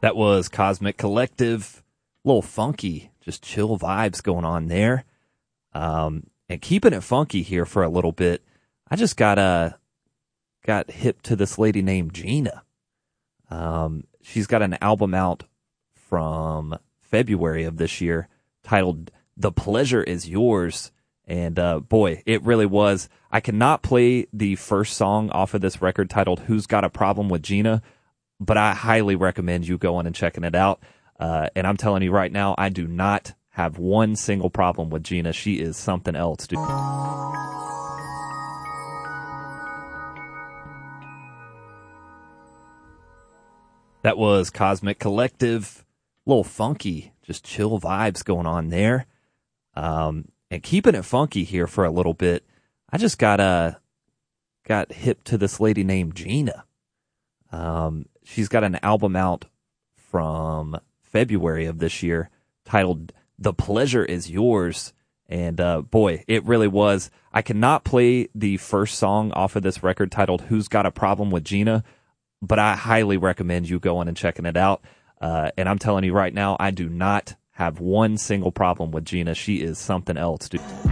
That was Cosmic Collective. A little funky, just chill vibes going on there. And keeping it funky here for a little bit, I just got hip to this lady named Gina. She's got an album out from February of this year titled The Pleasure Is Yours. And boy, it really was. I cannot play the first song off of this record titled Who's Got a Problem with Gina, but I highly recommend you going and checking it out. And I'm telling you right now, I do not have one single problem with Gina. She is something else, dude. That was Cosmic Collective. A little funky, just chill vibes going on there. And keeping it funky here for a little bit, I just got hip to this lady named Gina. She's got an album out from February of this year titled The Pleasure Is Yours. And boy, it really was. I cannot play the first song off of this record titled Who's Got a Problem with Gina, but I highly recommend you going and checking it out. And I'm telling you right now, I do not have one single problem with Gina. She is something else, dude.